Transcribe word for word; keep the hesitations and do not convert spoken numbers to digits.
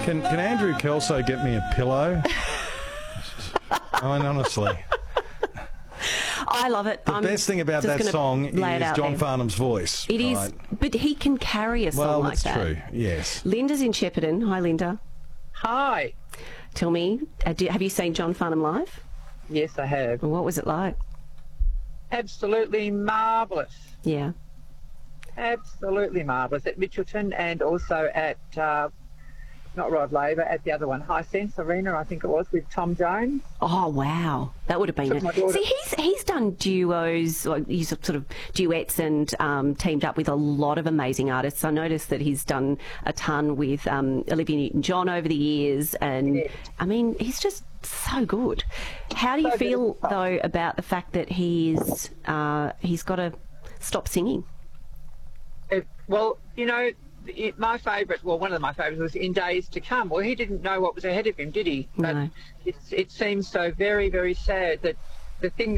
Can can Andrew Kelso get me a pillow? I mean, honestly. I love it. The I'm best thing about just that gonna song lay it is out John there. Farnham's voice. It is, right? but he can carry a song Well, like that's that. true, yes. Linda's in Shepparton. Hi, Linda. Hi. Tell me, uh, do, have you seen John Farnham live? Yes, I have. And what was it like? Absolutely marvellous. Yeah. Absolutely marvellous at Mitchelton and also at, uh, not Rod Laver, at the other one, High Sense Arena, I think it was, with Tom Jones. Oh, wow. That would have been Took it. my daughter- See, he's he's done duos, like he's sort of duets and um, teamed up with a lot of amazing artists. I noticed that he's done a ton with um, Olivia Newton-John over the years, and Yeah. I mean, he's just so good. How do you So feel, good. though, about the fact that he's uh, he's got to stop singing? It, well, you know, it, my favourite, well, one of my favourites was In Days to Come. Well, he didn't know what was ahead of him, did he? But No. it, it seems so very, very sad that the thing